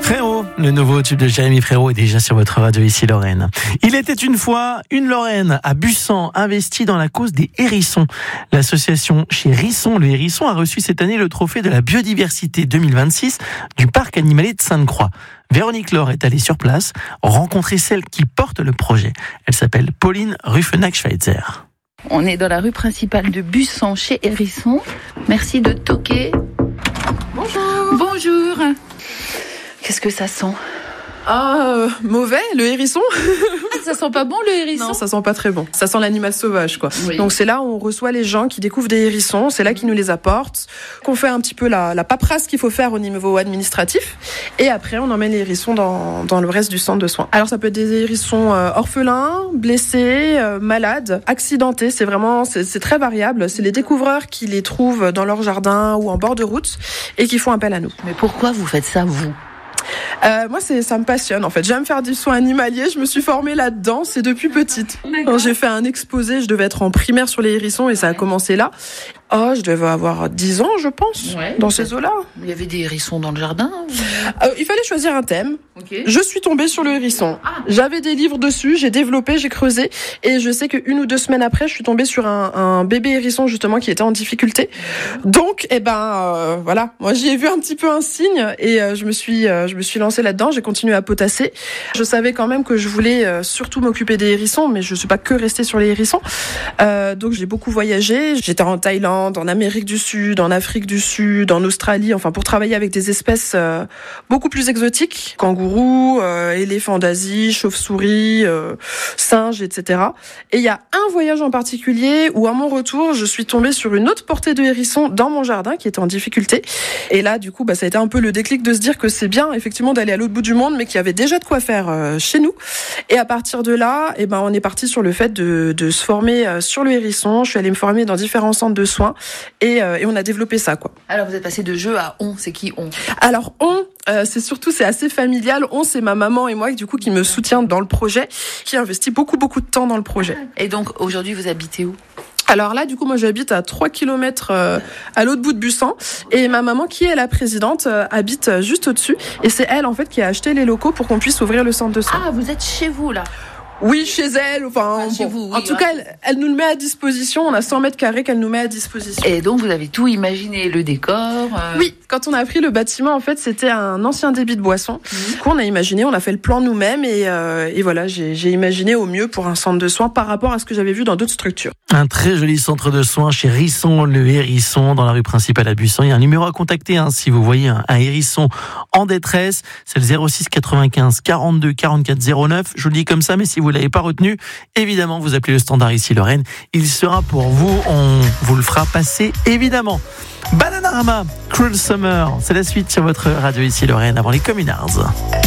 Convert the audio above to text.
Frérot, le nouveau tube de Jérémy Frérot est déjà sur votre radio ici Lorraine. Il était une fois une Lorraine à Bussan, investie dans la cause des hérissons. L'association chez Hérisson, le Hérisson, a reçu cette année le trophée de la biodiversité 2026 du parc animalier de Sainte-Croix. Véronique Laure est allée sur place rencontrer celle qui porte le projet. Elle s'appelle Pauline Ruffenack-Schweitzer. On est dans la rue principale de Bussan chez Hérisson. Merci de toquer. Bonjour. Bonjour. Qu'est-ce que ça sent ? Mauvais, le hérisson. Ça sent pas bon le hérisson ? Non, ça sent pas très bon. Ça sent l'animal sauvage, quoi. Oui. Donc c'est là où on reçoit les gens qui découvrent des hérissons, c'est là qu'ils nous les apportent, qu'on fait un petit peu la paperasse qu'il faut faire au niveau administratif, et après on emmène les hérissons dans le reste du centre de soins. Alors ça peut être des hérissons orphelins, blessés, malades, accidentés, c'est très variable. C'est les découvreurs qui les trouvent dans leur jardin ou en bord de route et qui font appel à nous. Mais pourquoi vous faites ça, vous ? Moi, ça me passionne en fait. J'aime faire du soin animalier. Je me suis formée là-dedans. C'est depuis petite. Quand j'ai fait un exposé, je devais être en primaire sur les hérissons et ça a commencé là. Je devais avoir 10 ans, je pense, dans ces eaux-là. Il y avait des hérissons dans le jardin ? Il fallait choisir un thème. Okay. Je suis tombée sur le hérisson. J'avais des livres dessus, j'ai développé, j'ai creusé. Et je sais qu'une ou deux semaines après, je suis tombée sur un bébé hérisson, justement, qui était en difficulté. Donc, voilà. Moi, j'y ai vu un petit peu un signe et je me suis lancée là-dedans. J'ai continué à potasser. Je savais quand même que je voulais surtout m'occuper des hérissons, mais je suis pas que restée sur les hérissons. Donc, j'ai beaucoup voyagé. J'étais en Thaïlande, en Amérique du Sud, en Afrique du Sud, en Australie, enfin pour travailler avec des espèces beaucoup plus exotiques, kangourous, éléphants d'Asie, chauves-souris, singes, etc. Et il y a un voyage en particulier où à mon retour, je suis tombée sur une autre portée de hérissons dans mon jardin qui était en difficulté. Et là, du coup, ça a été un peu le déclic de se dire que c'est bien effectivement d'aller à l'autre bout du monde, mais qu'il y avait déjà de quoi faire chez nous. Et à partir de là, on est parti sur le fait de se former sur le hérisson. Je suis allée me former dans différents centres de soins. Et on a développé ça, quoi. Alors vous êtes passé de jeu à on, c'est qui on ? Alors c'est assez familial. C'est ma maman et moi du coup qui me soutient dans le projet, qui investit beaucoup de temps dans le projet. Et donc aujourd'hui vous habitez où ? Alors là, du coup, moi, j'habite à 3 kilomètres à l'autre bout de Bussan. Et ma maman, qui est la présidente, habite juste au-dessus. Et c'est elle, en fait, qui a acheté les locaux pour qu'on puisse ouvrir le centre de soins. Ah, vous êtes chez vous, là ? Oui, chez elle. Enfin, chez vous, oui, en tout cas, elle nous le met à disposition. On a 100 mètres carrés qu'elle nous met à disposition. Et donc, vous avez tout imaginé, le décor Oui, quand on a pris le bâtiment, en fait, c'était un ancien débit de boissons. Du coup, on a imaginé, on a fait le plan nous-mêmes et voilà, j'ai imaginé au mieux pour un centre de soins par rapport à ce que j'avais vu dans d'autres structures. Un très joli centre de soins chez Hérisson, le Hérisson, dans la rue principale à Bussan. Il y a un numéro à contacter si vous voyez un hérisson en détresse. C'est le 06 95 42 44 09. Je vous le dis comme ça, mais si vous l'avez pas retenu, évidemment, vous appelez le standard ici Lorraine. Il sera pour vous. On vous le fera passer, évidemment. Bananarama, Cruel Summer. C'est la suite sur votre radio ici Lorraine avant les Communards.